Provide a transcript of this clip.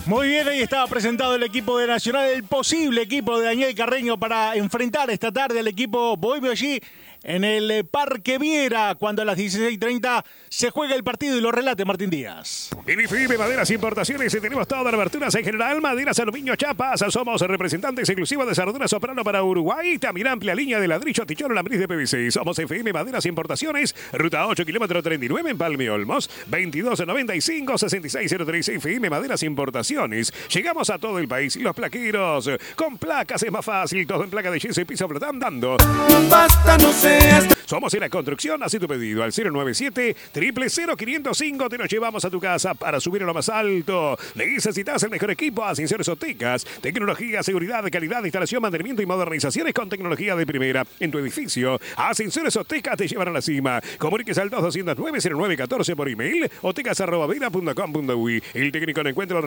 Muy bien, ahí estaba presentado el equipo de Nacional, el posible equipo de Daniel Carreño para enfrentar esta tarde al equipo bohemio allí en el Parque Viera, cuando a las 16:30 se juega el partido y lo relate Martín Díaz. Inifime Maderas Importaciones, tenemos todas las aberturas en general, maderas, aluminio, chapas, somos representantes exclusivos de Cerradura Soprano para Uruguay, también amplia línea de ladrillo, tichón, lambriz de PVC. Somos FM Maderas Importaciones, ruta 8, kilómetro 39 en Palme Olmos, 2295-6603, FM Maderas Importaciones. Llegamos a todo el país y los plaqueros, con placas es más fácil, todo en placa de yeso y piso flotando. Basta, no seas. Somos en la construcción, haz tu pedido al 097-000-505, te lo llevamos a tu casa para subir a lo más alto. Necesitas el mejor equipo, Ascensores Otecas, tecnología, seguridad, calidad, instalación, mantenimiento y modernizaciones con tecnología de primera. En tu edificio, Ascensores Otecas te llevan a la cima. Comuníquese al 2209-0914 por email, otecas@vera.com.uy. El técnico no encuentra